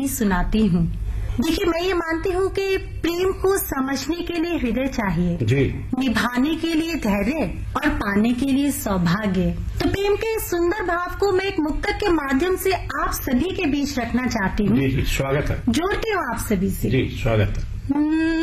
कहानी सुनाती हूँ। देखिए, मैं ये मानती हूँ कि प्रेम को समझने के लिए हृदय चाहिए जी, निभाने के लिए धैर्य और पाने के लिए सौभाग्य। तो प्रेम के सुंदर भाव को मैं एक मुक्तक के माध्यम से आप सभी के बीच रखना चाहती हूँ। जी, स्वागत है। जोड़ती हूँ आप सभी से। जी, स्वागत है।